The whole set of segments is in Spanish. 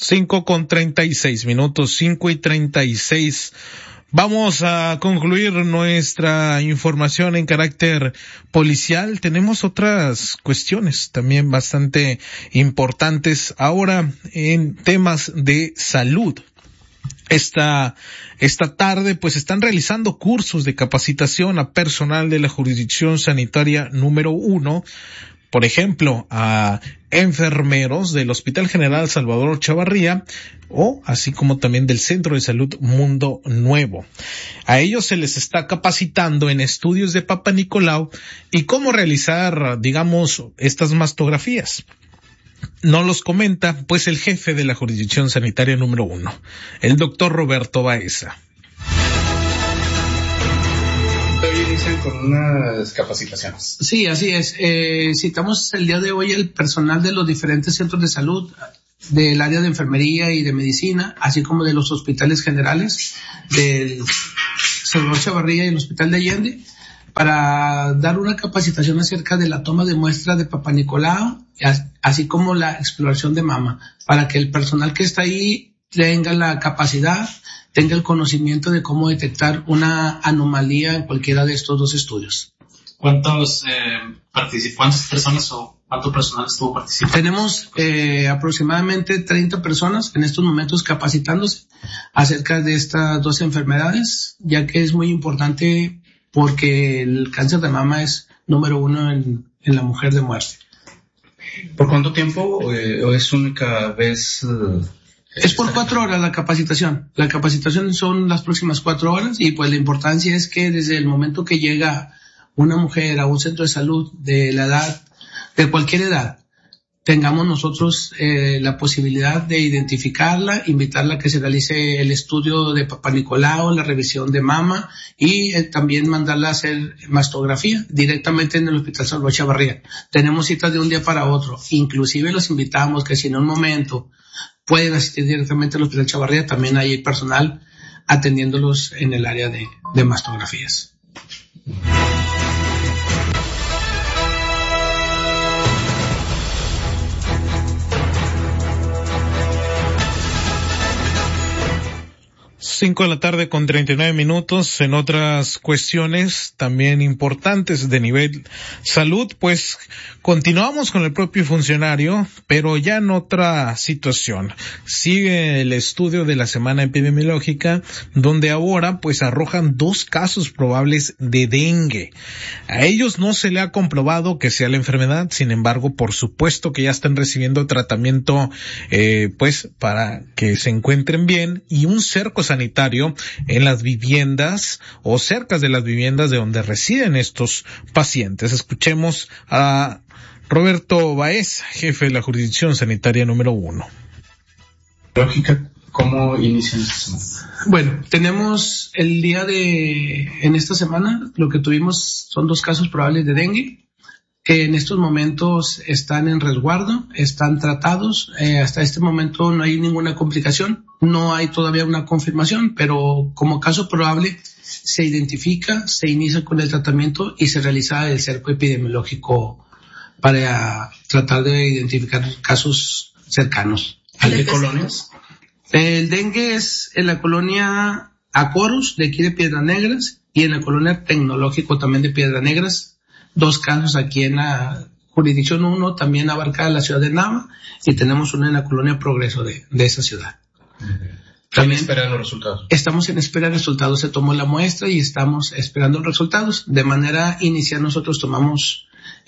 5:36, 5:36. Vamos a concluir nuestra información en carácter policial. Tenemos otras cuestiones también bastante importantes ahora en temas de salud. Esta tarde pues están realizando cursos de capacitación a personal de la jurisdicción sanitaria número 1, por ejemplo, a enfermeros del Hospital General Salvador Chavarría, así como también del Centro de Salud Mundo Nuevo. A ellos se les está capacitando en estudios de Papa Nicolau y cómo realizar, digamos, estas mastografías. Nos los comenta, pues, el jefe de la jurisdicción sanitaria número 1, el doctor Roberto Baeza. Hoy inician con unas capacitaciones. Sí, así es. Citamos el día de hoy el personal de los diferentes centros de salud, del área de enfermería y de medicina, así como de los hospitales generales, del Salvador Chavarría y el Hospital de Allende, para dar una capacitación acerca de la toma de muestra de Papa Nicolau, así como la exploración de mama, para que el personal que está ahí tenga la capacidad, tenga el conocimiento de cómo detectar una anomalía en cualquiera de estos dos estudios. ¿Cuántas personas o cuánto personal estuvo participando? Tenemos aproximadamente 30 personas en estos momentos capacitándose acerca de estas dos enfermedades, ya que es muy importante porque el cáncer de mama es número 1 en la mujer de muerte. ¿Por cuánto tiempo o es única vez? Es por 4 horas la capacitación. La capacitación son las próximas 4 horas y pues la importancia es que desde el momento que llega una mujer a un centro de salud de la edad, de cualquier edad, tengamos nosotros la posibilidad de identificarla, invitarla a que se realice el estudio de Papa Nicolau, la revisión de mama y también mandarla a hacer mastografía directamente en el Hospital Salvador Chavarría. Tenemos citas de un día para otro. Inclusive los invitamos que si en un momento pueden asistir directamente al Hospital Chavarría, también hay personal atendiéndolos en el área de mastografías. 5:39 En otras cuestiones también importantes de nivel salud, pues continuamos con el propio funcionario, pero ya en otra situación. Sigue el estudio de la semana epidemiológica, donde ahora pues arrojan 2 casos probables de dengue. A ellos no se le ha comprobado que sea la enfermedad, sin embargo, por supuesto que ya están recibiendo tratamiento pues para que se encuentren bien, y un cerco sanitario en las viviendas o cerca de las viviendas de donde residen estos pacientes. Escuchemos a Roberto Baeza, jefe de la jurisdicción sanitaria número 1. Lógica, ¿cómo inician esta semana? Bueno, tenemos en esta semana, lo que tuvimos son 2 casos probables de dengue, que en estos momentos están en resguardo, están tratados. Hasta este momento no hay ninguna complicación, no hay todavía una confirmación, pero como caso probable se identifica, se inicia con el tratamiento y se realiza el cerco epidemiológico para tratar de identificar casos cercanos. ¿De colonias? El dengue es en la colonia Acorus, de aquí de Piedras Negras, y en la colonia Tecnológico también de Piedras Negras. 2 casos aquí en la jurisdicción 1, también abarca la ciudad de Nava, y tenemos uno en la colonia Progreso de esa ciudad. También esperan los resultados. Estamos en espera de resultados. Se tomó la muestra y estamos esperando los resultados. De manera inicial nosotros tomamos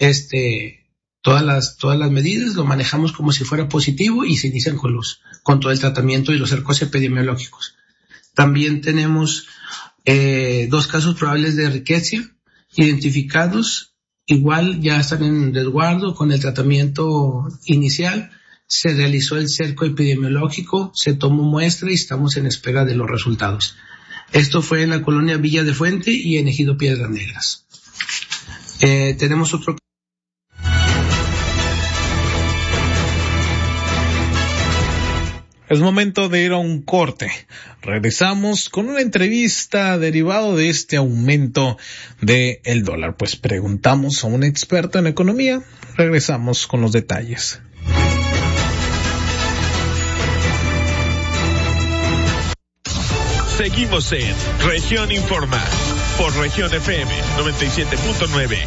todas las medidas, lo manejamos como si fuera positivo y se inician con todo el tratamiento y los cercos epidemiológicos. También tenemos 2 casos probables de riqueza identificados. Igual ya están en resguardo con el tratamiento inicial. Se realizó el cerco epidemiológico, se tomó muestra y estamos en espera de los resultados. Esto fue en la colonia Villa de Fuente y en Ejido Piedras Negras. Tenemos otro. Es momento de ir a un corte. Regresamos con una entrevista derivado de este aumento del dólar. Pues preguntamos a un experto en economía. Regresamos con los detalles. Seguimos en Región Informa por Región FM 97.9.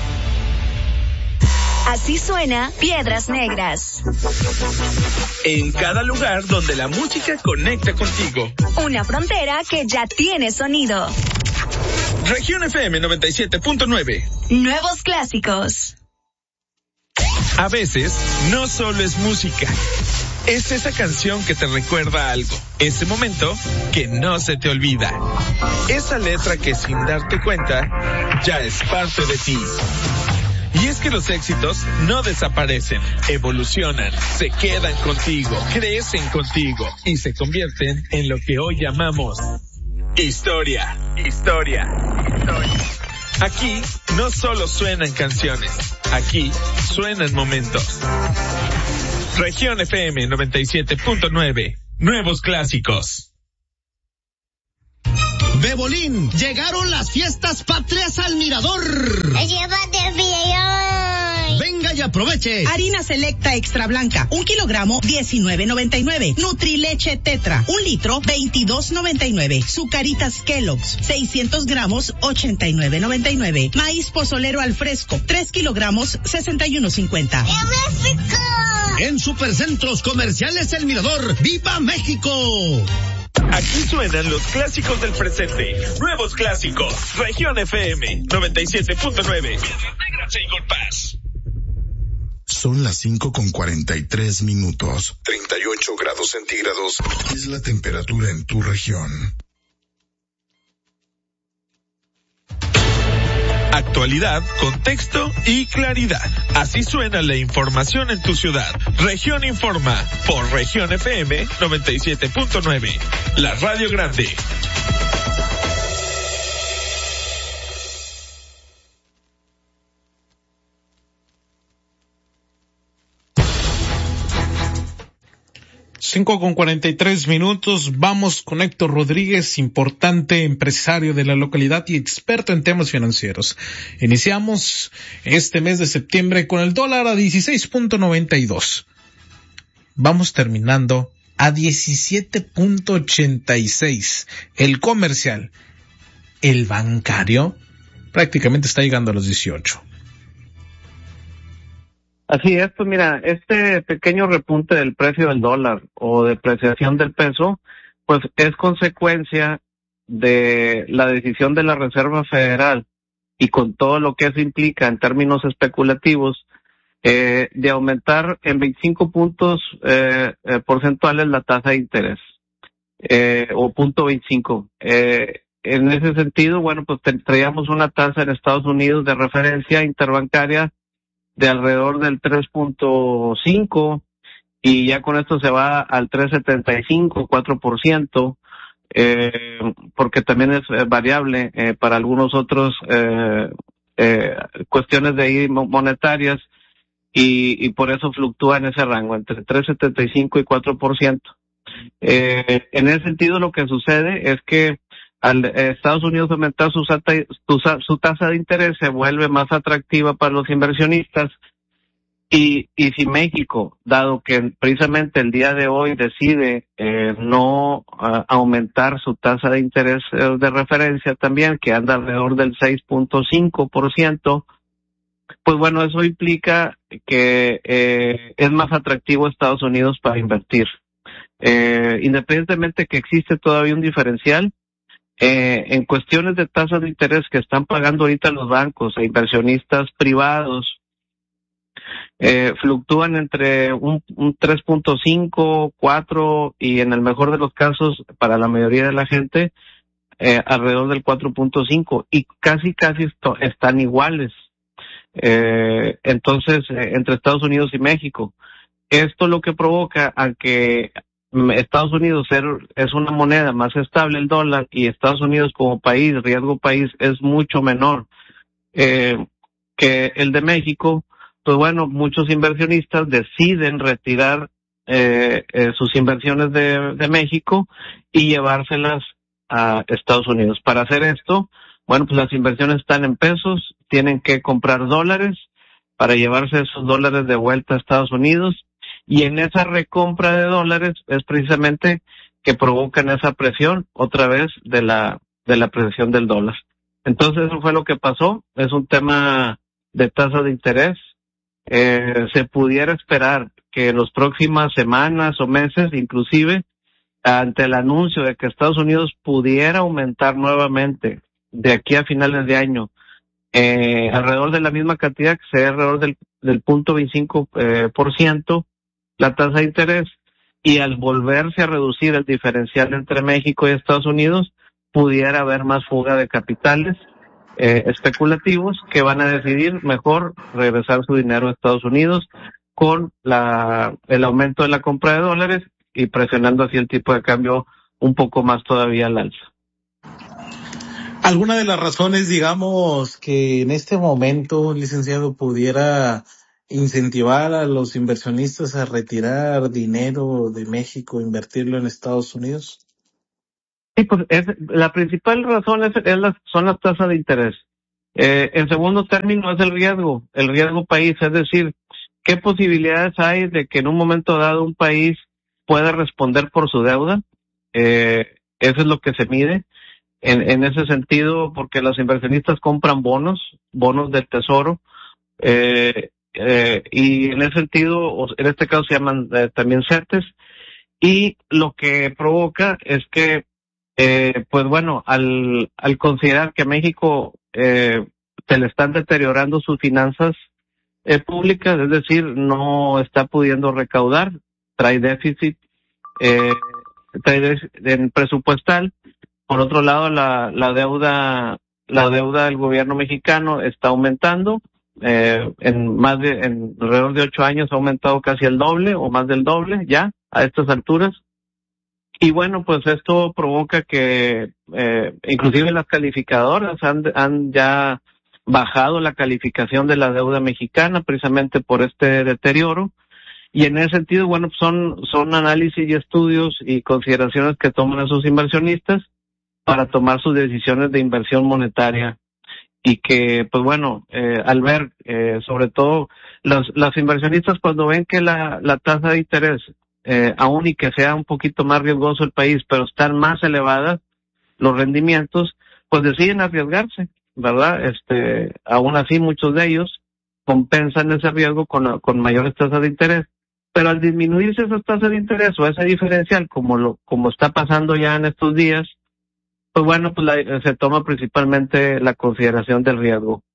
Así suena Piedras Negras. En cada lugar donde la música conecta contigo. Una frontera que ya tiene sonido. Región FM 97.9. Nuevos clásicos. A veces, no solo es música. Es esa canción que te recuerda algo. Ese momento que no se te olvida. Esa letra que sin darte cuenta, ya es parte de ti. Y es que los éxitos no desaparecen, evolucionan, se quedan contigo, crecen contigo y se convierten en lo que hoy llamamos historia. Aquí no solo suenan canciones, aquí suenan momentos. Región FM 97.9, nuevos clásicos. Bebolín, llegaron las fiestas patrias al Mirador. Llévate el billón. Venga y aproveche. Harina selecta extra blanca, 1 kilogramo, $19.99. Nutrileche Tetra, 1 litro, $22.99. Zucaritas Kellogg's, 600 gramos, $89.99. Maíz pozolero al fresco, 3 kilogramos, $61.50. En Supercentros Comerciales El Mirador, ¡viva México! Aquí suenan los clásicos del presente. Nuevos clásicos. Región FM 97.9. Negras e Eagle Pass. Son las 5:43. 38 grados centígrados es la temperatura en tu región. Actualidad, contexto y claridad. Así suena la información en tu ciudad. Región Informa por Región FM 97.9. La Radio Grande. Cinco con 43 minutos. Vamos con Héctor Rodríguez, importante empresario de la localidad y experto en temas financieros. Iniciamos este mes de septiembre con el dólar a 16.92. Vamos terminando a 17.86. El comercial, el bancario, prácticamente está llegando a los 18. Así es, pues mira, este pequeño repunte del precio del dólar o depreciación del peso, pues es consecuencia de la decisión de la Reserva Federal y con todo lo que eso implica en términos especulativos, de aumentar en 25 puntos porcentuales la tasa de interés, o 0.25. En ese sentido, bueno, pues traíamos una tasa en Estados Unidos de referencia interbancaria de alrededor del 3.5 y ya con esto se va al 3.75, 4%, porque también es variable para algunos otros cuestiones de ahí monetarias y por eso fluctúa en ese rango entre 3.75 y 4%. En ese sentido lo que sucede es que al Estados Unidos aumentar su tasa de interés se vuelve más atractiva para los inversionistas y si México, dado que precisamente el día de hoy decide no aumentar su tasa de interés de referencia también, que anda alrededor del 6.5%, pues bueno, eso implica que es más atractivo Estados Unidos para invertir. Independientemente que existe todavía un diferencial, en cuestiones de tasas de interés que están pagando ahorita los bancos e inversionistas privados, fluctúan entre un 3.5, 4 y en el mejor de los casos, para la mayoría de la gente, alrededor del 4.5 y casi están iguales. Entonces, entre Estados Unidos y México. Esto lo que provoca, aunque Estados Unidos es una moneda más estable el dólar y Estados Unidos como país, riesgo país, es mucho menor que el de México, pues bueno, muchos inversionistas deciden retirar sus inversiones de México y llevárselas a Estados Unidos. Para hacer esto, bueno, pues las inversiones están en pesos, tienen que comprar dólares para llevarse esos dólares de vuelta a Estados Unidos. Y en esa recompra de dólares es precisamente que provocan esa presión otra vez de la apreciación del dólar. Entonces eso fue lo que pasó. Es un tema de tasa de interés. Se pudiera esperar que en las próximas semanas o meses, inclusive, ante el anuncio de que Estados Unidos pudiera aumentar nuevamente de aquí a finales de año, alrededor de la misma cantidad, que sería alrededor del 0.25%, la tasa de interés, y al volverse a reducir el diferencial entre México y Estados Unidos, pudiera haber más fuga de capitales especulativos que van a decidir mejor regresar su dinero a Estados Unidos con el aumento de la compra de dólares y presionando así el tipo de cambio un poco más todavía al alza. ¿Alguna de las razones, digamos, que en este momento, licenciado, pudiera incentivar a los inversionistas a retirar dinero de México, invertirlo en Estados Unidos? Sí, pues la principal razón son las tasas de interés. En segundo término es el riesgo país, es decir, ¿qué posibilidades hay de que en un momento dado un país pueda responder por su deuda? Eso es lo que se mide. En ese sentido, porque los inversionistas compran bonos del tesoro, y en ese sentido, en este caso se llaman también CETES, y lo que provoca es que, pues bueno, al considerar que a México se le están deteriorando sus finanzas públicas, es decir, no está pudiendo recaudar, trae déficit presupuestal. Por otro lado, la deuda del gobierno mexicano está aumentando. En alrededor de 8 años ha aumentado casi el doble o más del doble ya a estas alturas. Y bueno, pues esto provoca que inclusive las calificadoras han ya bajado la calificación de la deuda mexicana precisamente por este deterioro. Y en ese sentido, bueno, son análisis y estudios y consideraciones que toman esos inversionistas para tomar sus decisiones de inversión monetaria, y que, pues bueno, al ver, sobre todo, los inversionistas cuando ven que la tasa de interés, aún y que sea un poquito más riesgoso el país, pero están más elevadas los rendimientos, pues deciden arriesgarse, ¿verdad? Aún así muchos de ellos compensan ese riesgo con mayores tasas de interés, pero al disminuirse esas tasas de interés o ese diferencial, como está pasando ya en estos días, pues bueno, pues se toma principalmente la consideración del riesgo.